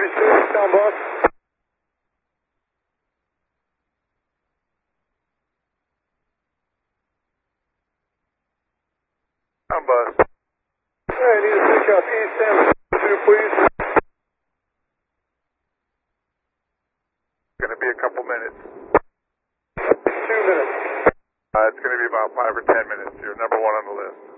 236, down bus. Down bus. Hey, I need to switch out East San Francisco, please. Going to be a couple minutes. 2 minutes. It's going to be about 5 or 10 minutes. You're number one on the list.